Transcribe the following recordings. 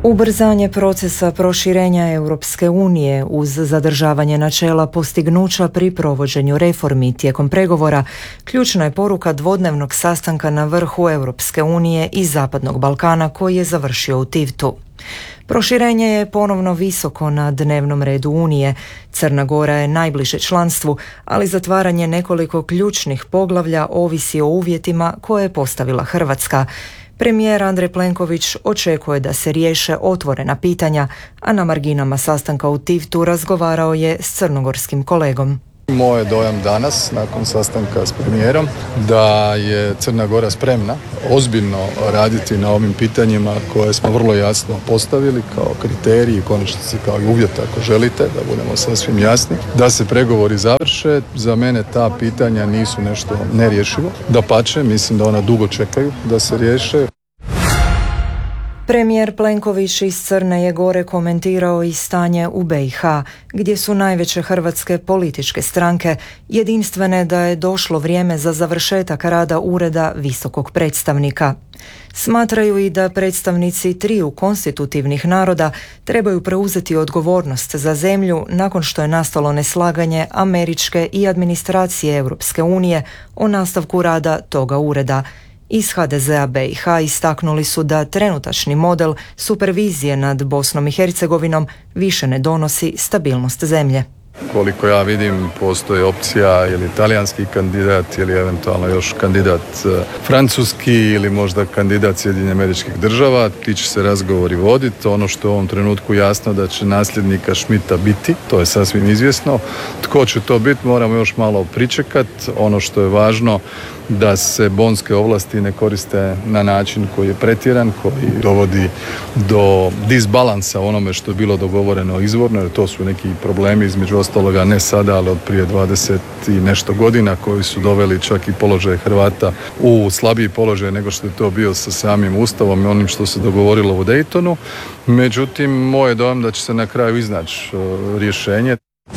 Ubrzanje procesa proširenja Europske unije uz zadržavanje načela postignuća pri provođenju reformi tijekom pregovora ključna je poruka dvodnevnog sastanka na vrhu Europske unije i Zapadnog Balkana koji je završio u Tivtu. Proširenje je ponovno visoko na dnevnom redu Unije. Crna Gora je najbliže članstvu, ali zatvaranje nekoliko ključnih poglavlja ovisi o uvjetima koje je postavila Hrvatska. Premijer Andrej Plenković očekuje da se riješe otvorena pitanja, a na marginama sastanka u Tivtu razgovarao je s crnogorskim kolegom. Moj je dojam danas, nakon sastanka s premijerom, da je Crna Gora spremna ozbiljno raditi na ovim pitanjima koje smo vrlo jasno postavili kao kriteriji, konačnici kao i uvjet ako želite, da budemo sasvim jasni, da se pregovori završe. Za mene ta pitanja nisu nešto nerješivo. Dapače, mislim da ona dugo čekaju da se riješe. Premijer Plenković iz Crne je Gore komentirao i stanje u BiH, gdje su najveće hrvatske političke stranke jedinstvene da je došlo vrijeme za završetak rada Ureda visokog predstavnika. Smatraju i da predstavnici triju konstitutivnih naroda trebaju preuzeti odgovornost za zemlju nakon što je nastalo neslaganje američke i administracije Europske unije o nastavku rada toga ureda. Iz HDZ-a BiH istaknuli su da trenutačni model supervizije nad Bosnom i Hercegovinom više ne donosi stabilnost zemlje. Koliko ja vidim, postoji opcija ili talijanski kandidat ili eventualno još kandidat francuski ili možda kandidat Sjedinjenih Američkih Država. Ti će se razgovori voditi. Ono što je u ovom trenutku jasno da će nasljednika Schmidta biti, to je sasvim izvjesno. Tko će to biti, moramo još malo pričekati. Ono što je važno da se bonske ovlasti ne koriste na način koji je pretjeran, koji dovodi do disbalansa onome što je bilo dogovoreno izvorno, jer to su neki problemi između ostaloga ne sada, ali od prije 20 i nešto godina koji su doveli čak i položaj Hrvata u slabiji položaj nego što je to bio sa samim Ustavom i onim što se dogovorilo u Daytonu. Međutim, moj je dojam da će se na kraju iznaći rješenje.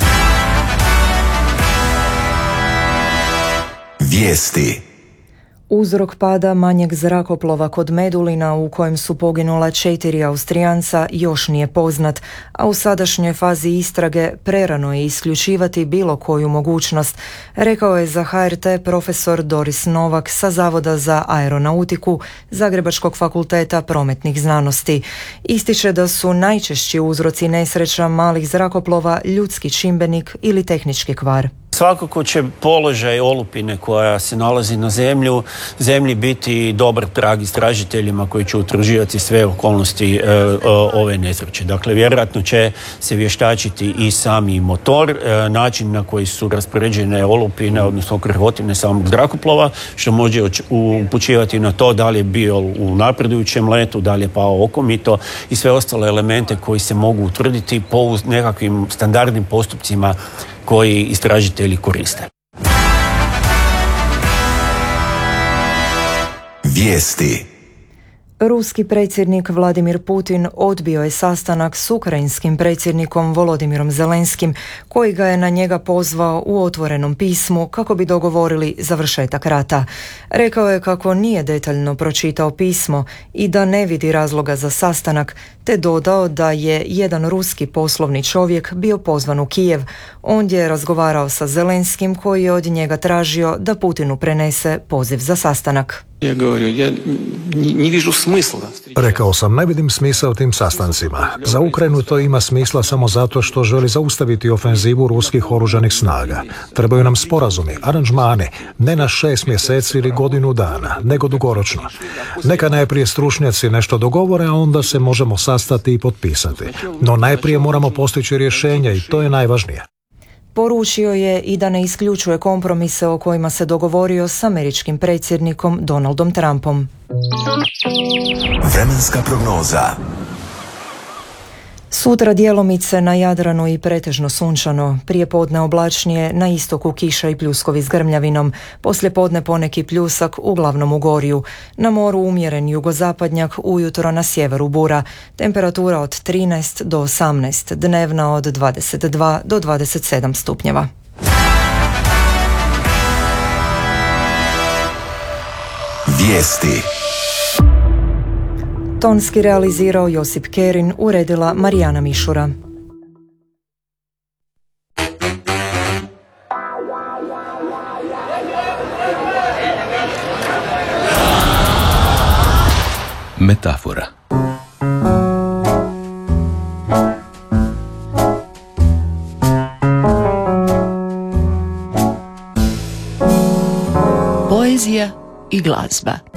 Vijesti. Uzrok pada manjeg zrakoplova kod Medulina u kojem su poginula 4 Austrijanca još nije poznat, a u sadašnjoj fazi istrage prerano je isključivati bilo koju mogućnost, rekao je za HRT profesor Doris Novak sa Zavoda za aeronautiku Zagrebačkog fakulteta prometnih znanosti. Ističe da su najčešći uzroci nesreća malih zrakoplova ljudski čimbenik ili tehnički kvar. Svakako će položaj olupine koja se nalazi na zemlji biti dobar trag istražiteljima koji će utvrđivati sve okolnosti ove nesreće. Dakle, vjerojatno će se vještačiti i sami motor, način na koji su raspoređene olupine, odnosno krhotine samog zrakoplova, što može upućivati na to da li je bio u napredujućem letu, da li je pao okomito i sve ostale elemente koji se mogu utvrditi po nekakvim standardnim postupcima koji istražitelji koriste. Vijesti. Ruski predsjednik Vladimir Putin odbio je sastanak s ukrajinskim predsjednikom Volodimirom Zelenskim, koji ga je na njega pozvao u otvorenom pismu kako bi dogovorili završetak rata. Rekao je kako nije detaljno pročitao pismo i da ne vidi razloga za sastanak, te dodao da je jedan ruski poslovni čovjek bio pozvan u Kijev. Ondje je razgovarao sa Zelenskim koji je od njega tražio da Putinu prenese poziv za sastanak. Rekao sam, ne vidim smisla u tim sastancima. Za Ukrajinu to ima smisla samo zato što želi zaustaviti ofenzivu ruskih oružanih snaga. Trebaju nam sporazumi, aranžmani, ne na 6 mjeseci ili godinu dana, nego dugoročno. Neka najprije stručnjaci nešto dogovore, a onda se možemo sastati i potpisati. No najprije moramo postići rješenje i to je najvažnije. Poručio je i da ne isključuje kompromise o kojima se dogovorio s američkim predsjednikom Donaldom Trumpom. Vremenska prognoza. Sutra djelomice na Jadranu i pretežno sunčano, prijepodne oblačnije, na istoku kiša i pljuskovi s grmljavinom, poslijepodne poneki pljusak, uglavnom u Gorju, na moru umjeren jugozapadnjak, ujutro na sjeveru bura, temperatura od 13 do 18, dnevna od 22 do 27 stupnjeva. Vijesti. Tonski realizirao Josip Kerin, uredila Marijana Mišura. Metafora. Poezija i glazba.